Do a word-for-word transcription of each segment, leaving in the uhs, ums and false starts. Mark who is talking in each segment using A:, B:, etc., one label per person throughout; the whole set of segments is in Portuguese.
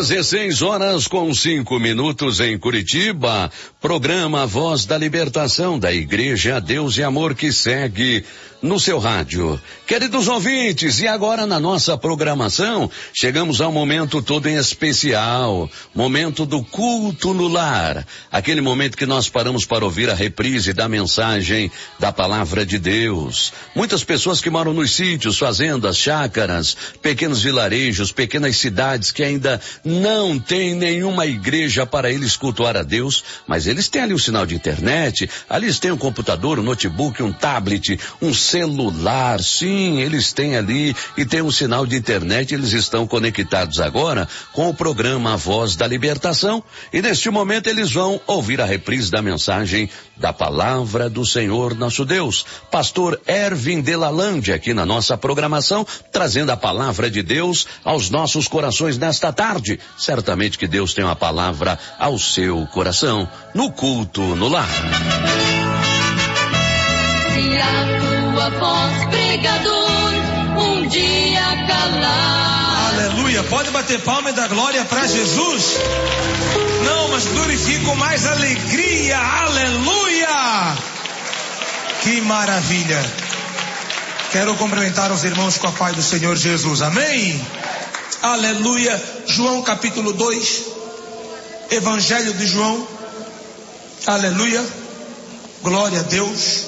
A: dezesseis horas com cinco minutos em Curitiba. Programa Voz da Libertação da Igreja Deus e Amor que segue no seu rádio. Queridos ouvintes, e agora na nossa programação, chegamos ao momento todo em especial, momento do culto no lar. Aquele momento que nós paramos para ouvir a reprise da mensagem da palavra de Deus. Muitas pessoas que moram nos sítios, fazendas, chácaras, pequenos vilarejos, pequenas cidades que ainda não têm nenhuma igreja para eles cultuar a Deus, mas eles têm ali um sinal de internet, ali eles têm um computador, um notebook, um tablet, um celular, sim, eles têm ali e tem um sinal de internet, eles estão conectados agora com o programa Voz da Libertação e neste momento eles vão ouvir a reprise da mensagem da palavra do Senhor nosso Deus. Pastor Ervin Delalande aqui na nossa programação, trazendo a palavra de Deus aos nossos corações nesta tarde. Certamente que Deus tem uma palavra ao seu coração, no culto no lar.
B: Se a tua voz, pregador, um dia calar.
C: Aleluia, pode bater palma e dar glória para Jesus? Não, mas glorifique com mais alegria, aleluia! Que maravilha! Quero cumprimentar os irmãos com a paz do Senhor Jesus, amém? Aleluia! João capítulo dois, Evangelho de João, aleluia, glória a Deus.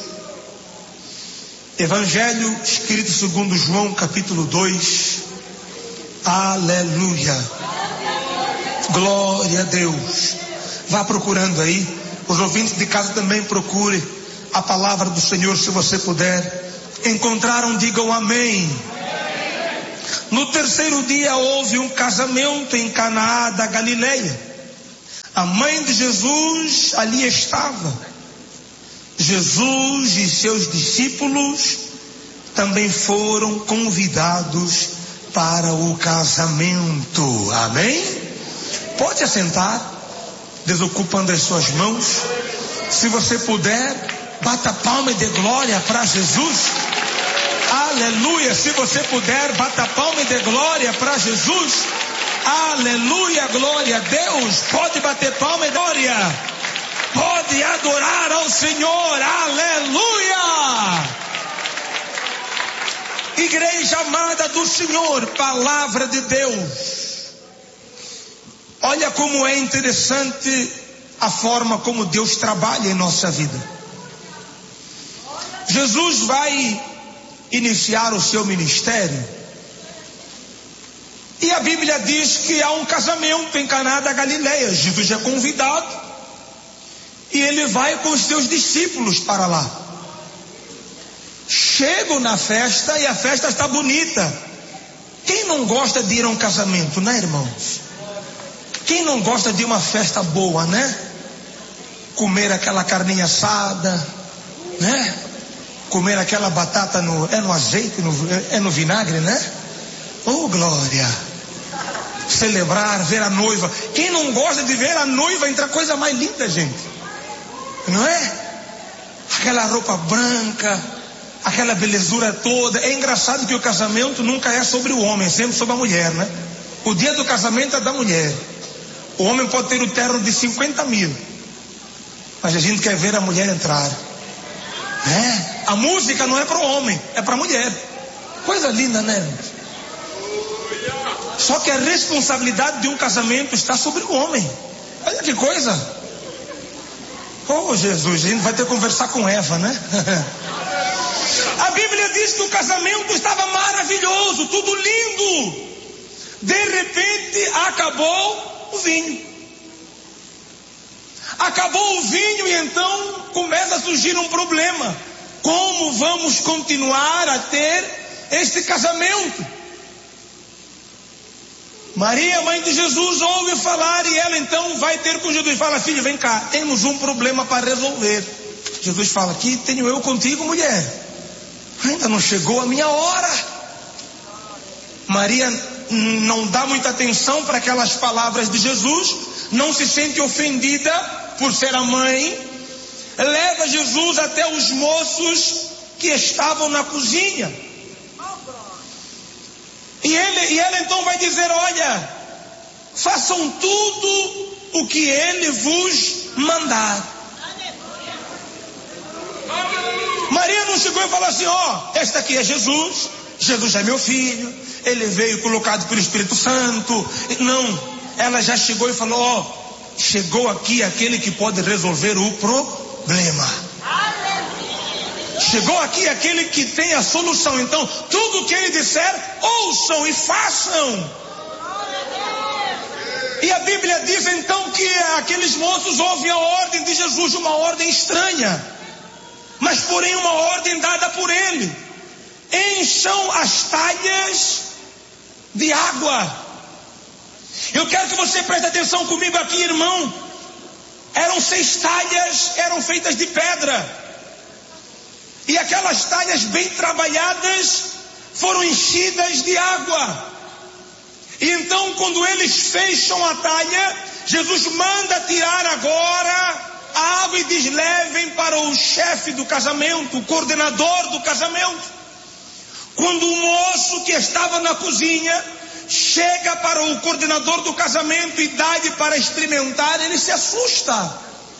C: Evangelho escrito segundo João capítulo dois, aleluia, glória a Deus. Vá procurando aí, os ouvintes de casa também procure a palavra do Senhor, se você puder. Encontraram, digam amém. No terceiro dia houve um casamento em Caná da Galileia. A mãe de Jesus ali estava. Jesus e seus discípulos também foram convidados para o casamento. Amém? Pode assentar, desocupando as suas mãos. Se você puder, bata palma e dê glória para Jesus. Aleluia. Se você puder, bata palma e dê glória para Jesus. Aleluia, glória a Deus. Pode bater palma e glória. Pode adorar ao Senhor, aleluia! Igreja amada do Senhor, palavra de Deus. Olha como é interessante a forma como Deus trabalha em nossa vida. Jesus vai iniciar o seu ministério e a Bíblia diz que há um casamento em Caná da Galileia. Jesus é convidado e ele vai com os seus discípulos para lá. Chegam na festa e a festa está bonita. Quem não gosta de ir a um casamento, né, irmãos? Quem não gosta de uma festa boa, né? Comer aquela carninha assada, né? Comer aquela batata no, é no azeite, no, é no vinagre, né? Oh, glória! Celebrar, ver a noiva. Quem não gosta de ver a noiva entre a coisa mais linda, gente? Não é? Aquela roupa branca, aquela belezura toda. É engraçado que o casamento nunca é sobre o homem, é sempre sobre a mulher, né? O dia do casamento é da mulher. O homem pode ter o terno de cinquenta mil, mas a gente quer ver a mulher entrar, né? A música não é para o homem, é para a mulher. Coisa linda, né? Só que a responsabilidade de um casamento está sobre o homem. Olha que coisa. Oh, Jesus, a gente vai ter que conversar com Eva, né? A Bíblia diz que o casamento estava maravilhoso, tudo lindo. De repente acabou o vinho. Acabou o vinho e então começa a surgir um problema. Como vamos continuar a ter este casamento? Maria, mãe de Jesus, ouve falar e ela então vai ter com Jesus. Fala, filho, vem cá, temos um problema para resolver. Jesus fala, aqui tenho eu contigo, mulher. Ainda não chegou a minha hora. Maria não dá muita atenção para aquelas palavras de Jesus, não se sente ofendida por ser a mãe. Leva Jesus até os moços que estavam na cozinha. E, ele, e ela então vai dizer, olha, façam tudo o que ele vos mandar. Maria não chegou e falou assim: ó, oh, este aqui é Jesus, Jesus é meu filho, ele veio colocado pelo Espírito Santo. Não, ela já chegou e falou: ó, oh, chegou aqui aquele que pode resolver o problema. Chegou aqui aquele que tem a solução. Então, tudo que ele disser, ouçam e façam. E a Bíblia diz então que aqueles moços ouvem a ordem de Jesus, uma ordem estranha, mas porém uma ordem dada por ele: encham as talhas de água. Eu quero que você preste atenção comigo aqui, irmão. Eram seis talhas, eram feitas de pedra, e aquelas talhas bem trabalhadas foram enchidas de água. E então, quando eles fecham a talha, Jesus manda tirar agora a água e diz: levem para o chefe do casamento, o coordenador do casamento. Quando o moço que estava na cozinha chega para o coordenador do casamento e dá-lhe para experimentar, ele se assusta.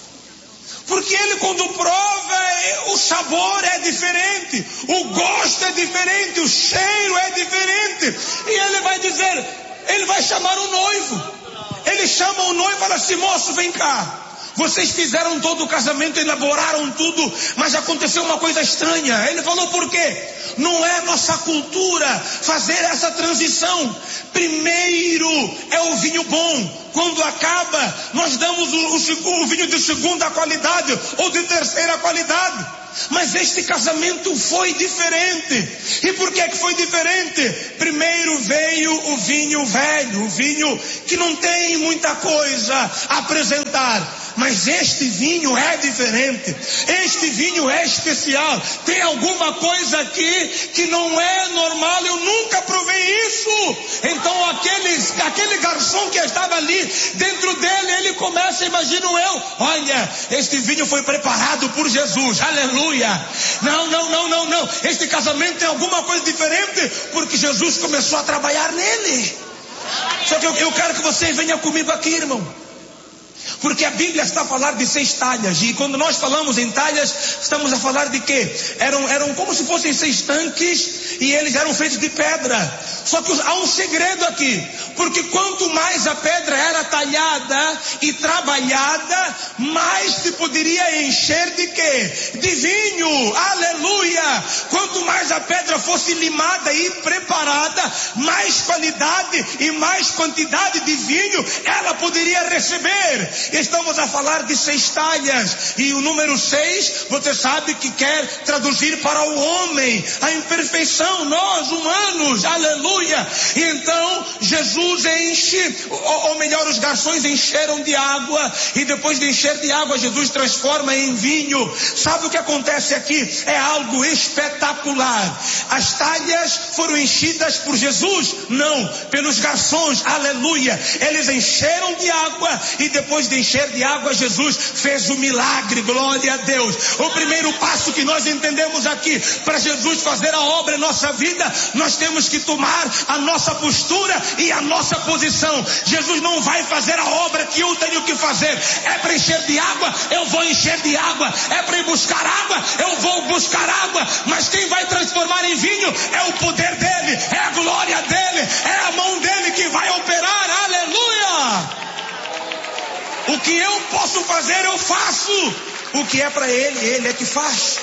C: Porque ele, quando prova, o sabor é diferente, o gosto é diferente, o cheiro é diferente. E ele vai dizer, ele vai chamar o noivo. Ele chama o noivo e fala assim: moço, vem cá. Vocês fizeram todo o casamento, elaboraram tudo, mas aconteceu uma coisa estranha. Ele falou: por quê? Não é nossa cultura fazer essa transição. Primeiro é o vinho bom. Quando acaba, nós damos o, o, o vinho de segunda qualidade ou de terceira qualidade. Mas este casamento foi diferente. E por que que foi diferente? Primeiro veio o vinho velho, o vinho que não tem muita coisa a apresentar. Mas este vinho é diferente, este vinho é especial, tem alguma coisa aqui que não é normal, eu nunca provei isso. Então aqueles, aquele garçom que estava ali, dentro dele, ele começa, imagino eu, olha, este vinho foi preparado por Jesus, aleluia. Não, não, não, não, não, este casamento tem alguma coisa diferente, porque Jesus começou a trabalhar nele. Só que eu, eu quero que você venha comigo aqui, irmão. Porque a Bíblia está a falar de seis talhas. E quando nós falamos em talhas, estamos a falar de quê? Eram, eram como se fossem seis tanques, e eles eram feitos de pedra. Só que há um segredo aqui. Porque quanto mais a pedra era talhada e trabalhada, mais se poderia encher de quê? De vinho. Aleluia! Quanto mais a pedra fosse limada e preparada, mais qualidade e mais quantidade de vinho ela poderia receber. Estamos a falar de seis talhas, e o número seis, você sabe que quer traduzir para o homem, a imperfeição, nós humanos, aleluia. E então Jesus enche, ou, ou melhor, os garçons encheram de água, e depois de encher de água, Jesus transforma em vinho. Sabe o que acontece aqui? É algo espetacular. As talhas foram enchidas por Jesus? Não, pelos garçons, aleluia. Eles encheram de água, e depois de encher de água, Jesus fez o milagre, glória a Deus. O primeiro passo que nós entendemos aqui, para Jesus fazer a obra em nossa vida, nós temos que tomar a nossa postura e a nossa posição. Jesus não vai fazer a obra que eu tenho que fazer. É para encher de água, eu vou encher de água. É para ir buscar água, eu vou buscar água. Mas quem vai transformar em vinho é o poder dele, é a glória dele, é a mão dele que vai operar, aleluia. O que eu posso fazer, eu faço. O que é para ele, ele é que faz.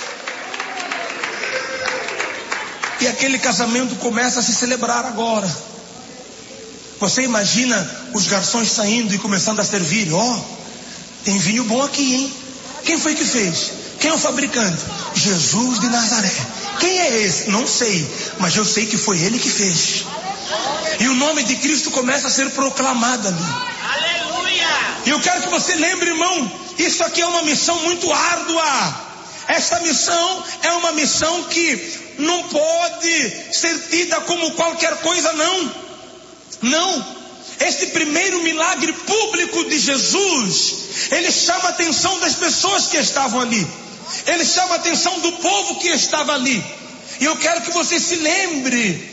C: E aquele casamento começa a se celebrar agora. Você imagina os garçons saindo e começando a servir. Ó, oh, tem vinho bom aqui, hein? Quem foi que fez? Quem é o fabricante? Jesus de Nazaré. Quem é esse? Não sei, mas eu sei que foi ele que fez. E o nome de Cristo começa a ser proclamado ali. E eu quero que você lembre, irmão, isso aqui é uma missão muito árdua. Esta missão é uma missão que não pode ser tida como qualquer coisa, não. Não. Este primeiro milagre público de Jesus, ele chama a atenção das pessoas que estavam ali. Ele chama a atenção do povo que estava ali. E eu quero que você se lembre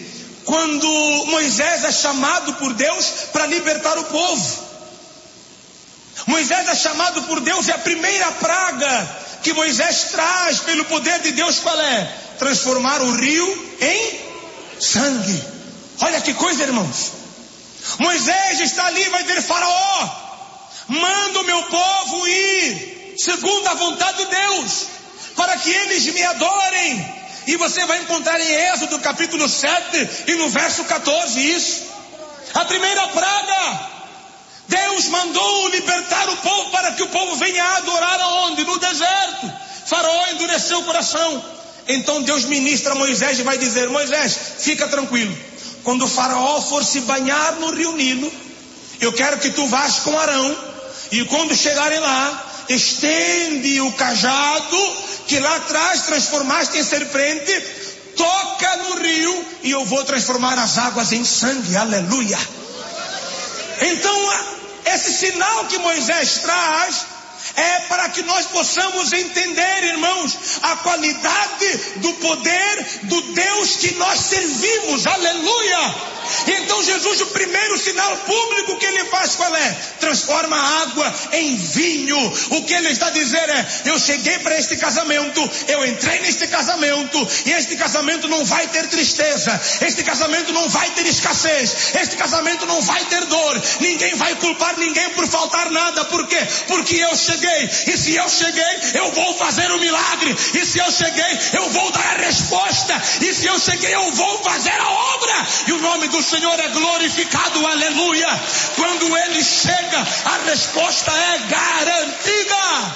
C: quando Moisés é chamado por Deus para libertar o povo. Moisés é chamado por Deus e a primeira praga que Moisés traz pelo poder de Deus qual é? Transformar o rio em sangue. Olha que coisa, irmãos. Moisés está ali e vai dizer: Faraó, manda o meu povo ir segundo a vontade de Deus, para que eles me adorem. E você vai encontrar em Êxodo capítulo sete e no verso quatorze isso. A primeira praga, Deus mandou libertar o povo para que o povo venha adorar aonde? No deserto. Faraó endureceu o coração. Então Deus ministra a Moisés e vai dizer: Moisés, fica tranquilo. Quando o Faraó for se banhar no rio Nilo, eu quero que tu vás com Arão. E quando chegarem lá, estende o cajado que lá atrás transformaste em serpente, toca no rio e eu vou transformar as águas em sangue. Aleluia. Então esse sinal que Moisés traz é para que nós possamos entender, irmãos, a qualidade do poder do Deus que nós servimos. Aleluia. Então Jesus, o primeiro sinal público que ele faz qual é? Transforma a água em vinho. O que ele está a dizer é: eu cheguei para este casamento, eu entrei neste casamento, e este casamento não vai ter tristeza, este casamento não vai ter escassez, este casamento não vai ter dor, ninguém vai culpar ninguém por faltar nada. Por quê? Porque eu cheguei, e se eu cheguei, eu vou fazer um milagre, e se eu cheguei, eu vou dar a resposta, e se eu cheguei, eu vou fazer a obra, e o nome do Senhor é glorificado. Aleluia. Quando ele chega, a resposta é garantida.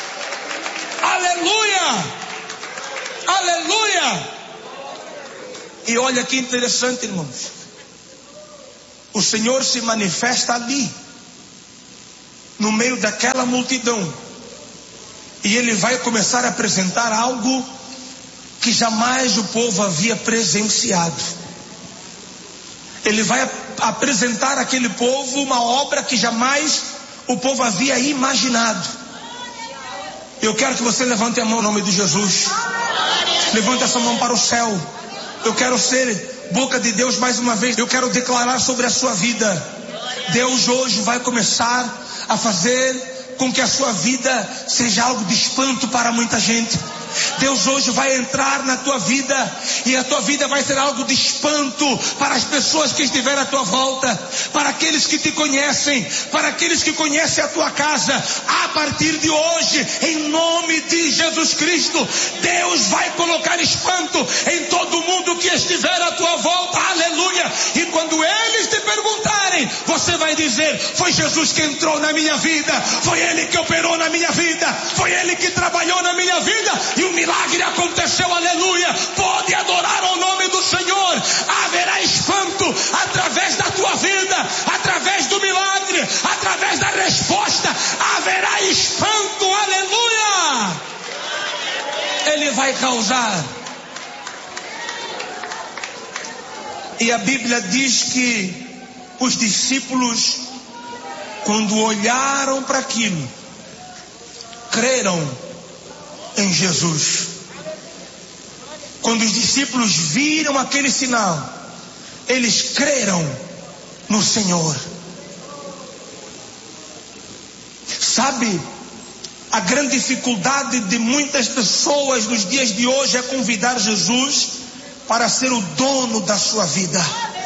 C: Aleluia. Aleluia. E olha que interessante, irmãos. O Senhor se manifesta ali, no meio daquela multidão, e ele vai começar a apresentar algo que jamais o povo havia presenciado. Ele vai apresentar àquele povo uma obra que jamais o povo havia imaginado. Eu quero que você levante a mão em nome de Jesus. Levante essa mão para o céu. Eu quero ser boca de Deus mais uma vez. Eu quero declarar sobre a sua vida. Deus hoje vai começar a fazer com que a sua vida seja algo de espanto para muita gente. Deus hoje vai entrar na tua vida, e a tua vida vai ser algo de espanto para as pessoas que estiverem à tua volta, para aqueles que te conhecem, para aqueles que conhecem a tua casa. A partir de hoje, em nome de Jesus Cristo, Deus vai colocar espanto em todo mundo que estiver à tua volta. Aleluia. E quando eles te perguntarem, você vai dizer: foi Jesus que entrou na minha vida, foi Ele que operou na minha vida, foi Ele que trabalhou na minha vida, e o milagre aconteceu. Aleluia. Pode adorar ao nome do Senhor. Haverá espanto através da tua vida, através do milagre, através da resposta. Haverá espanto. Aleluia. Ele vai causar. E a Bíblia diz que os discípulos, quando olharam para aquilo, creram em Jesus. Quando os discípulos viram aquele sinal, eles creram no Senhor. Sabe, a grande dificuldade de muitas pessoas nos dias de hoje é convidar Jesus para ser o dono da sua vida.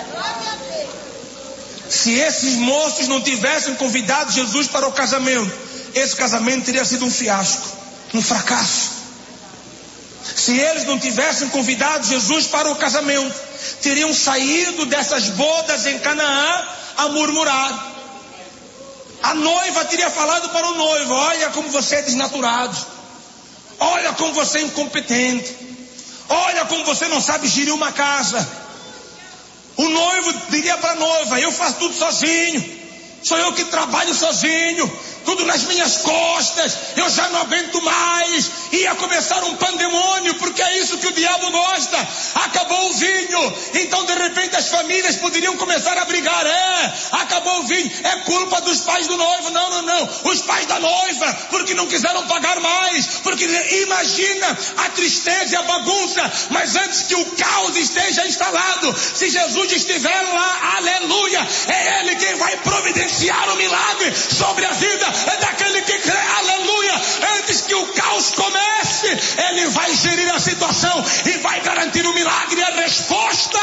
C: Se esses moços não tivessem convidado Jesus para o casamento, esse casamento teria sido um fiasco, um fracasso. Se eles não tivessem convidado Jesus para o casamento, teriam saído dessas bodas em Canaã a murmurar. A noiva teria falado para o noivo: olha como você é desnaturado, olha como você é incompetente, olha como você não sabe gerir uma casa. O noivo diria para a noiva: eu faço tudo sozinho, sou eu que trabalho sozinho, tudo nas minhas costas, eu já não aguento mais. Ia começar um pandemônio, porque é isso que o diabo gosta. Acabou o vinho, então de repente as famílias poderiam começar a brigar. É, acabou acabou o vinho, é culpa dos pais do noivo. Não, não, não. Os pais da noiva, porque não quiseram pagar mais. Porque imagina a tristeza e a bagunça. Mas antes que o caos esteja instalado, se Jesus estiver lá, aleluia, é Ele quem vai providenciar o milagre sobre a vida daquele que crê, aleluia. Antes que o caos comece, Ele vai gerir a situação e vai garantir o milagre e a resposta.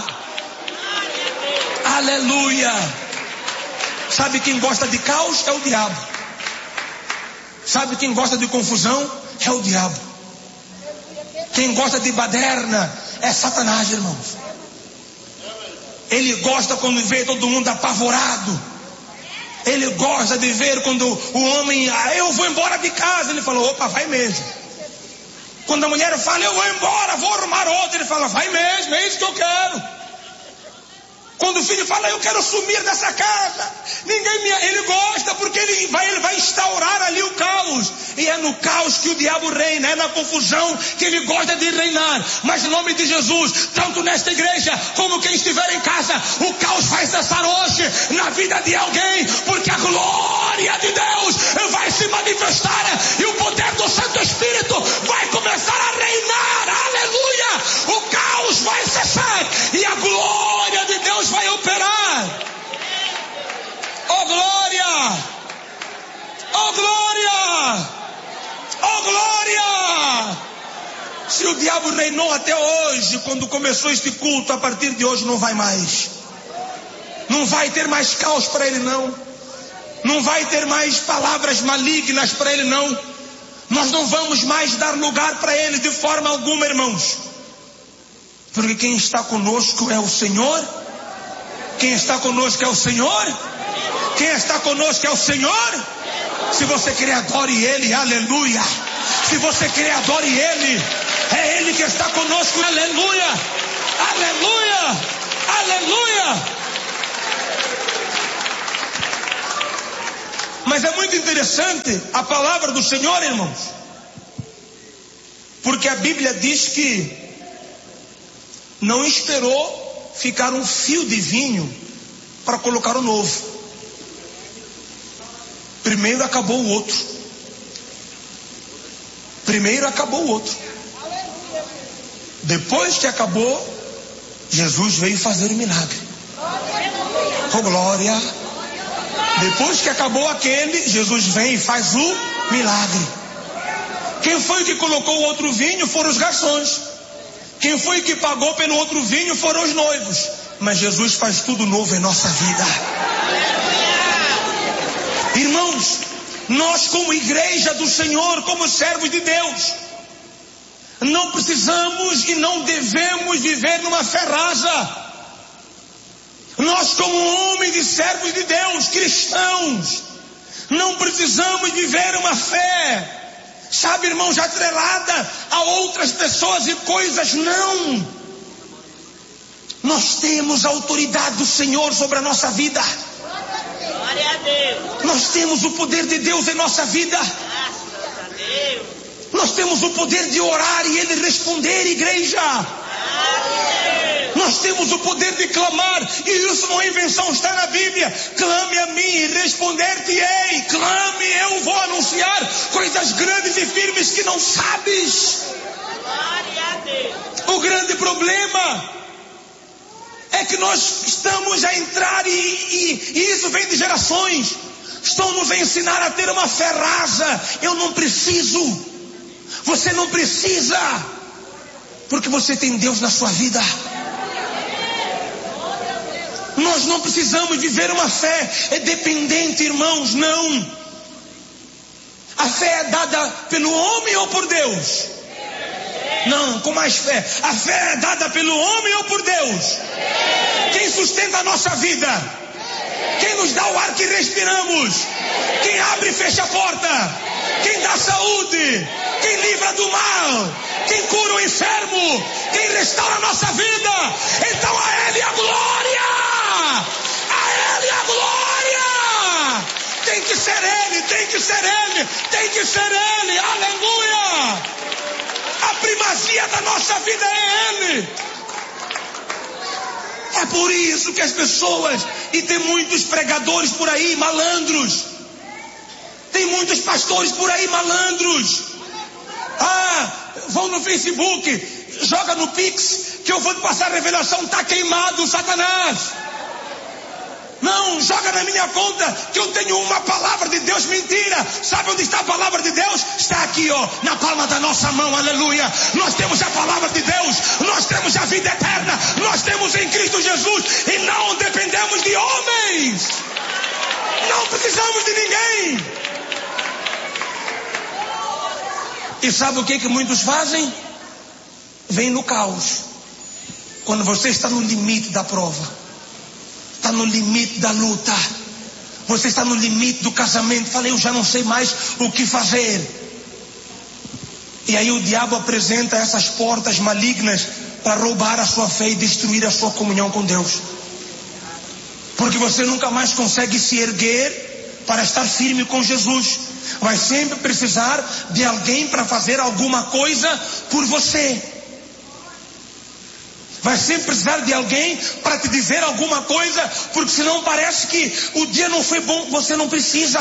C: Aleluia. Sabe quem gosta de caos? É o diabo. Sabe quem gosta de confusão? É o diabo. Quem gosta de baderna é Satanás, irmãos. Ele gosta quando vê todo mundo apavorado. Ele gosta de ver quando o homem, ah, eu vou embora de casa. Ele fala, opa, vai mesmo. Quando a mulher fala, eu vou embora, vou arrumar outra. Ele fala, vai mesmo, é isso que eu quero. Quando o filho fala, eu quero sumir dessa casa, ninguém me... ele gosta porque ele vai, ele vai instaurar ali o caos. E é no caos que o diabo reina, é na confusão que ele gosta de reinar. Mas em nome de Jesus, tanto nesta igreja como quem estiver em casa, o caos vai cessar hoje na vida de alguém, porque a glória de Deus vai se manifestar e o poder do Santo Espírito vai começar a reinar. Aleluia! O caos vai cessar e a glória de Deus vai operar. Oh glória! Oh glória! Oh glória! Se o diabo reinou até hoje, quando começou este culto, a partir de hoje não vai mais. Não vai ter mais caos para ele, não. Não vai ter mais palavras malignas para ele, não. Nós não vamos mais dar lugar para ele de forma alguma, irmãos. Porque quem está conosco é o Senhor. Quem está conosco é o Senhor. Quem está conosco é o Senhor. Se você crê, adore Ele, aleluia. Se você crê, adore Ele. É Ele que está conosco, aleluia. Aleluia, aleluia. Mas é muito interessante a palavra do Senhor, irmãos. Porque a Bíblia diz que não esperou ficar um fio de vinho para colocar o novo. Primeiro acabou o outro. Primeiro acabou o outro. Depois que acabou, Jesus veio fazer o milagre. Oh glória! Depois que acabou aquele, Jesus vem e faz o milagre. Quem foi que colocou o outro vinho foram os garçons. Quem foi que pagou pelo outro vinho foram os noivos. Mas Jesus faz tudo novo em nossa vida. Irmãos, nós como igreja do Senhor, como servos de Deus, não precisamos e não devemos viver numa fé rasa. Nós como homens e servos de Deus, cristãos, não precisamos viver uma fé, sabe, irmãos, atrelada a outras pessoas e coisas, não. Nós temos a autoridade do Senhor sobre a nossa vida.
D: Glória a Deus.
C: Nós temos o poder de Deus em nossa vida.
D: Graças a Deus.
C: Nós temos o poder de orar e Ele responder, igreja. Nós temos o poder de clamar, e isso não é invenção, está na Bíblia. Clame a mim e responder-te-ei. Clame, eu vou anunciar coisas grandes e firmes que não sabes.
D: Glória a Deus.
C: O grande problema é que nós estamos a entrar e, e, e isso vem de gerações. Estão nos a ensinar a ter uma fé rasa. Eu não preciso. Você não precisa, porque você tem Deus na sua vida. Nós não precisamos viver uma fé dependente, irmãos, não. A fé é dada pelo homem ou por Deus? Não, com mais fé. A fé é dada pelo homem ou por Deus? Quem sustenta a nossa vida? Quem nos dá o ar que respiramos? Quem abre e fecha a porta? Quem dá saúde? Quem livra do mal? Quem cura o enfermo? Quem restaura a nossa vida? Então a Ele a glória! A Ele a glória! Tem que ser Ele, tem que ser Ele, tem que ser Ele, aleluia! A primazia da nossa vida é Ele. É por isso que as pessoas, e tem muitos pregadores por aí, malandros. Tem muitos pastores por aí, malandros. Ah, vão no Facebook, joga no Pix, que eu vou te passar a revelação, tá queimado, Satanás. Não, joga na minha conta, que eu tenho uma palavra de Deus. Mentira. Sabe onde está a palavra de Deus? Está aqui, ó, na palma da nossa mão, aleluia. Nós temos a palavra de Deus, nós temos a vida eterna, nós temos em Cristo Jesus, e não dependemos de homens. Não precisamos de ninguém. E sabe o que que muitos fazem? Vem no caos. Quando você está no limite da prova, está no limite da luta, você está no limite do casamento, falei, eu já não sei mais o que fazer. E aí o diabo apresenta essas portas malignas para roubar a sua fé e destruir a sua comunhão com Deus. Porque você nunca mais consegue se erguer para estar firme com Jesus. Vai sempre precisar de alguém para fazer alguma coisa por você. Vai sempre precisar de alguém para te dizer alguma coisa, porque senão parece que o dia não foi bom. Você não precisa.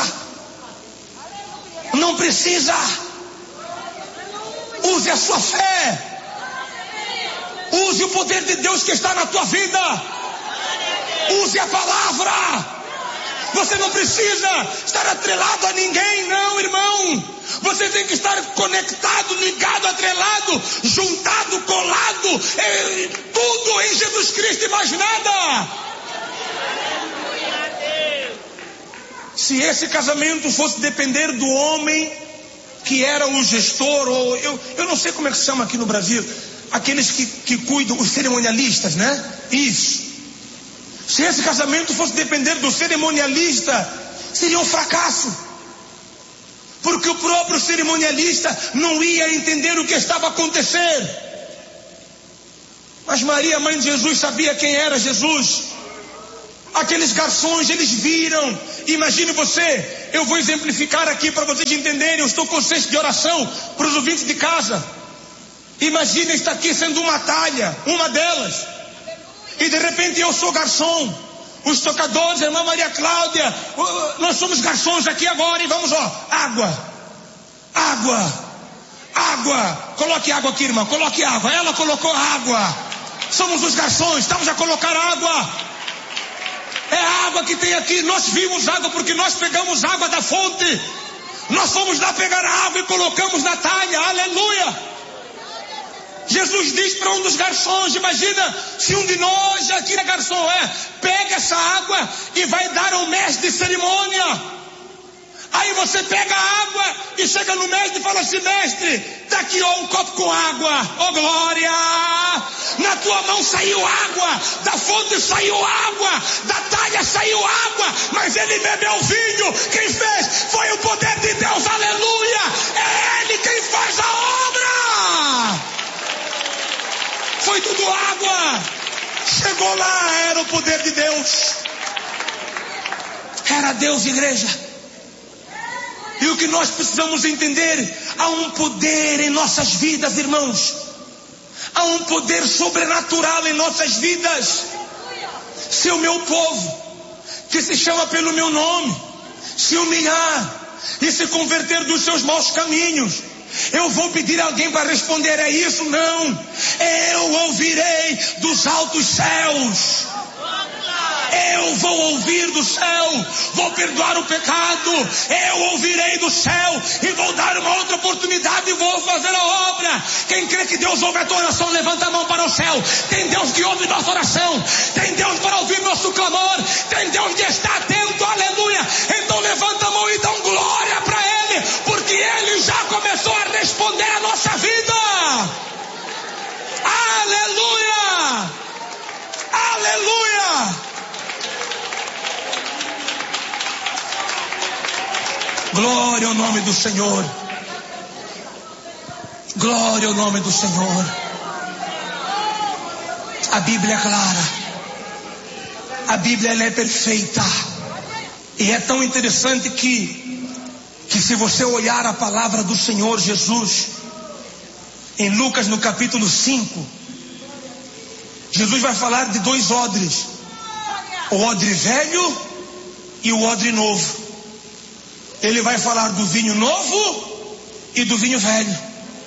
C: Não precisa. Use a sua fé. Use o poder de Deus que está na tua vida. Use a palavra. Você não precisa estar atrelado a ninguém, não, irmão. Você tem que estar conectado, ligado, atrelado, juntado, colado, é, tudo em Jesus Cristo e mais nada. Se esse casamento fosse depender do homem que era o gestor, ou eu, eu não sei como é que se chama aqui no Brasil, aqueles que, que cuidam, os cerimonialistas, né? Isso. Se esse casamento fosse depender do cerimonialista, seria um fracasso. Porque o próprio cerimonialista não ia entender o que estava acontecendo. Mas Maria, mãe de Jesus, sabia quem era Jesus. Aqueles garçons, eles viram. Imagine você, eu vou exemplificar aqui para vocês entenderem. Eu estou com o cesto de oração para os ouvintes de casa. Imagine estar aqui sendo uma talha, uma delas. E de repente eu sou garçom. Os tocadores, a irmã Maria Cláudia, nós somos garçons aqui agora e vamos, ó, água, água, água, coloque água aqui, irmã, coloque água. Ela colocou água. Somos os garçons, estamos a colocar água. É a água que tem aqui. Nós vimos água porque nós pegamos água da fonte. Nós fomos lá pegar a água e colocamos na talha, aleluia. Jesus diz para um dos garçons, imagina se um de nós aqui é garçom, é, pega essa água e vai dar ao mestre de cerimônia. Aí você pega a água e chega no mestre e fala assim, mestre, tá aqui ó, um copo com água, ó glória, na tua mão saiu água, da fonte saiu água, da talha saiu água, mas ele bebeu vinho. Quem fez foi o poder de Deus, aleluia, é ele quem faz a obra. Foi tudo água. Chegou lá, era o poder de Deus. Era Deus, igreja. E o que nós precisamos entender, há um poder em nossas vidas, irmãos. Há um poder sobrenatural em nossas vidas. Se o meu povo, que se chama pelo meu nome, se humilhar e se converter dos seus maus caminhos, eu vou pedir alguém para responder, é isso? Não. Eu ouvirei dos altos céus. Eu vou ouvir do céu, vou perdoar o pecado. Eu ouvirei do céu e vou dar uma outra oportunidade e vou fazer a obra. Quem crê que Deus ouve a tua oração, levanta a mão para o céu. Tem Deus que ouve nossa oração, tem Deus para ouvir nosso clamor, tem Deus que está atento, aleluia. Então levanta a mão e dá um glória para Ele, porque Ele já começou a responder a nossa vida. Aleluia, aleluia. Glória ao nome do Senhor. Glória ao nome do Senhor. A Bíblia é clara. A Bíblia ela é perfeita. E é tão interessante que, que se você olhar a palavra do Senhor Jesus, em Lucas no capítulo cinco, Jesus vai falar de dois odres: o odre velho e o odre novo. Ele vai falar do vinho novo e do vinho velho.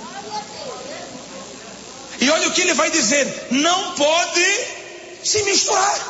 C: E olha o que ele vai dizer: não pode se misturar.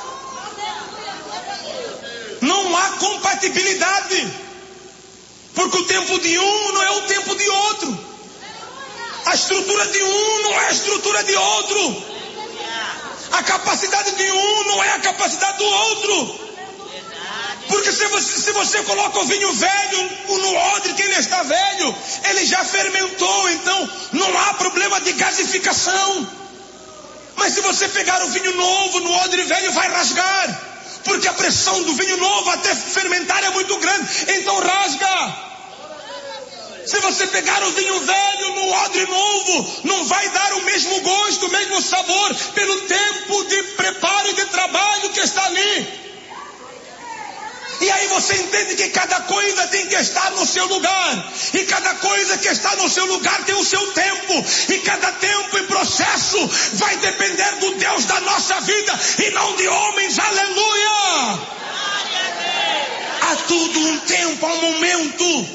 C: Não há compatibilidade, porque o tempo de um não é o tempo de outro. A estrutura de um não é a estrutura de outro. A capacidade de um não é a capacidade do outro. Porque se você, se você coloca o vinho velho no odre que ele está velho, ele já fermentou, então não há problema de gasificação. Mas se você pegar o vinho novo no odre velho, vai rasgar, porque a pressão do vinho novo até fermentar é muito grande, então rasga. Se você pegar o vinho velho no odre novo, não vai dar o mesmo gosto, o mesmo sabor, pelo tempo de preparo e de trabalho que está ali. E aí você entende que cada coisa tem que estar no seu lugar. E cada coisa que está no seu lugar tem o seu tempo. E cada tempo e processo vai depender do Deus da nossa vida e não de homens. Aleluia! Há tudo um tempo, há um momento.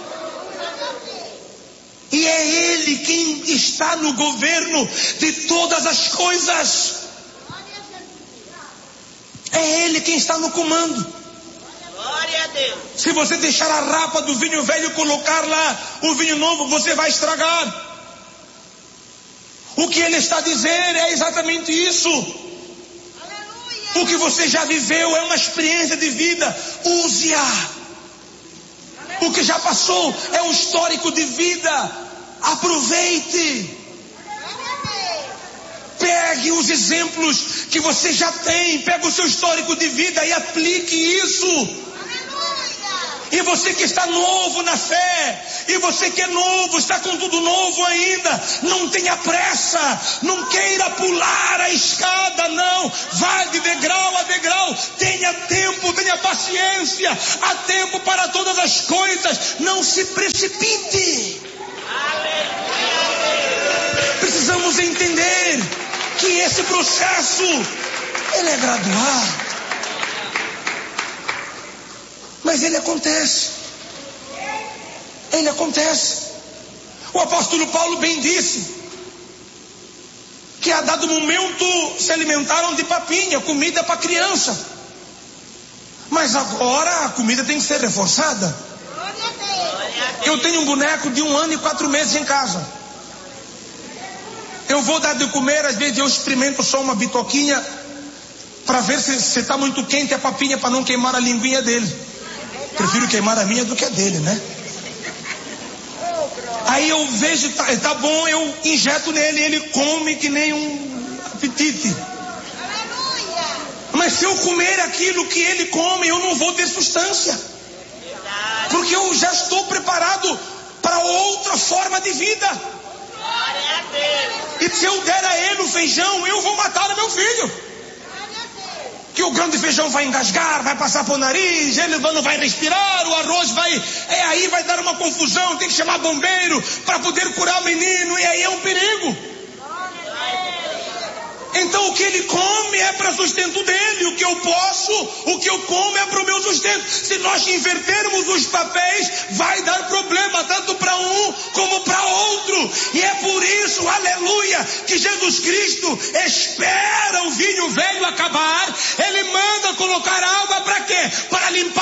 C: E é Ele quem está no governo de todas as coisas. É Ele quem está no comando.
D: Glória a Deus.
C: Se você deixar a rapa do vinho velho e colocar lá o vinho novo, você vai estragar. O que ele está dizendo é exatamente isso. Aleluia. O que você já viveu é uma experiência de vida. Use-a. O que já passou é um histórico de vida. Aproveite. Pegue os exemplos que você já tem, pega o seu histórico de vida e aplique isso. E você que está novo na fé, e você que é novo, está com tudo novo ainda, não tenha pressa, não queira pular a escada, não. Vá de degrau a degrau, tenha tempo, tenha paciência, há tempo para todas as coisas, não se precipite. Precisamos entender que esse processo, ele é gradual, mas ele acontece, ele acontece. O apóstolo Paulo bem disse que a dado momento se alimentaram de papinha, comida para criança, mas agora a comida tem que ser reforçada. Eu tenho um boneco de um ano e quatro meses em casa. Eu vou dar de comer, às vezes eu experimento só uma bitoquinha para ver se está muito quente a papinha, para não queimar a linguinha dele. Prefiro queimar a minha do que a dele, né? Aí eu vejo, tá, tá bom, eu injeto nele, ele come que nem um apetite. Mas se eu comer aquilo que ele come, eu não vou ter substância, porque eu já estou preparado para outra forma de vida. E se eu der a ele o feijão, eu vou matar o meu filho. Que o grão de feijão vai engasgar, vai passar por nariz, ele não vai respirar, o arroz vai... É, aí vai dar uma confusão, tem que chamar bombeiro para poder curar o menino, e aí é um perigo. Então o que ele come é para sustento dele, o que eu posso, o que eu como é para o meu sustento. Se nós invertermos os papéis, vai dar problema tanto para um como para outro. E é por isso, aleluia, que Jesus Cristo espera o vinho velho acabar. Ele manda colocar água para quê? Para limpar